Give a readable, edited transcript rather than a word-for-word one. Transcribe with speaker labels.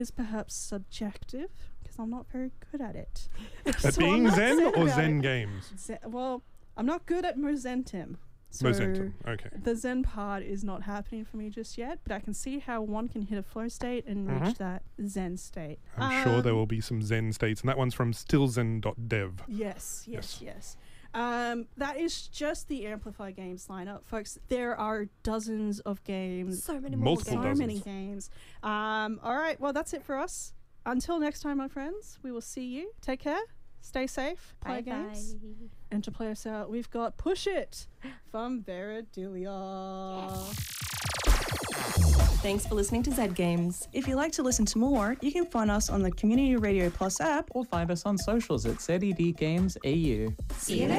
Speaker 1: is perhaps subjective because I'm not very good at it.
Speaker 2: At
Speaker 1: So I'm
Speaker 2: being
Speaker 1: not
Speaker 2: Zen
Speaker 1: sad
Speaker 2: or
Speaker 1: about
Speaker 2: Zen
Speaker 1: it.
Speaker 2: games?
Speaker 1: Well, I'm not good at Mozentim. So
Speaker 2: Mozentim, okay.
Speaker 1: the Zen part is not happening for me just yet, but I can see how one can hit a flow state and reach that Zen state.
Speaker 2: I'm sure there will be some Zen states, and that one's from stillzen.dev.
Speaker 1: Yes. That is just the Amplify Games lineup, folks. There are dozens of games.
Speaker 3: So many more
Speaker 2: Multiple
Speaker 3: games.
Speaker 1: So
Speaker 2: dozens.
Speaker 1: many games. All right, well, that's it for us. Until next time, my friends, we will see you. Take care. Stay safe. Play games. And to play us out, we've got Push It from Veridilia.
Speaker 4: Thanks for listening to Zed Games. If you'd like to listen to more, you can find us on the Community Radio Plus app.
Speaker 5: Or find us on socials at ZED Games AU.
Speaker 3: See you next